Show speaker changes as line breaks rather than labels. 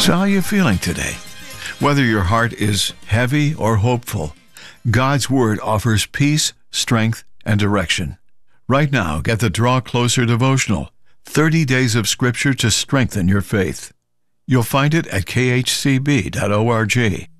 So how are you feeling today? Whether your heart is heavy or hopeful, God's Word offers peace, strength, and direction. Right now, get the Draw Closer devotional, 30 Days of Scripture to Strengthen Your Faith. You'll find it at khcb.org.